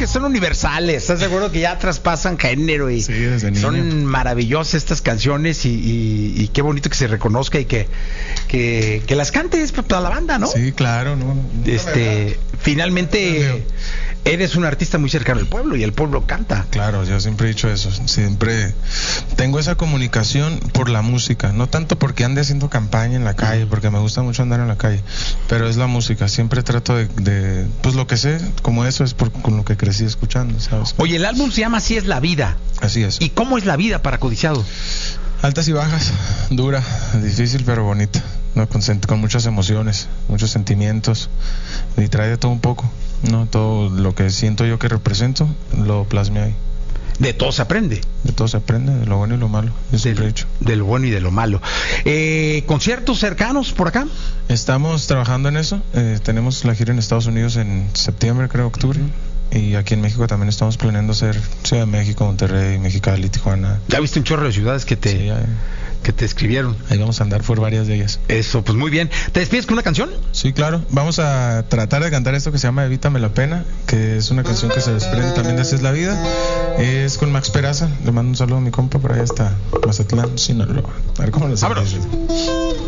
que son universales. ¿Estás de acuerdo que ya traspasan género y Sí, desde niño. son maravillosas estas canciones y qué bonito que se reconozca y que las cantes para la banda, ¿no? Sí, claro, no. Finalmente eres un artista muy cercano al pueblo y el pueblo canta. Claro, yo siempre he dicho eso. Siempre tengo esa comunicación por la música, no tanto porque ande haciendo campaña en la calle, porque me gusta mucho andar en la calle, pero es la música. Siempre trato de pues lo que sé, como eso es con lo que crecí escuchando, ¿sabes? Oye, el álbum se llama Así es la vida. Así es. ¿Y cómo es la vida para Codiciado? Altas y bajas, dura, difícil pero bonita, ¿no? Con muchas emociones, muchos sentimientos, y trae de todo un poco, ¿no? Todo lo que siento yo que represento lo plasmé ahí. De todo se aprende. De todo se aprende, de lo bueno y lo malo, yo siempre he dicho. De lo bueno y de lo malo. ¿Conciertos cercanos por acá? Estamos trabajando en eso. Tenemos la gira en Estados Unidos en septiembre, creo, octubre. Y aquí en México también estamos planeando hacer Ciudad de México, Monterrey, Mexicali, Tijuana. Ya viste un chorro de ciudades que te escribieron. Ahí vamos a andar por varias de ellas. Eso, pues muy bien. ¿Te despides con una canción? Sí, claro. Vamos a tratar de cantar esto que se llama Evítame la pena, que es una canción que se desprende también de Así es la vida. Es con Max Peraza. Le mando un saludo a mi compa por ahí hasta Mazatlán, Sinaloa. A ver cómo lo sale.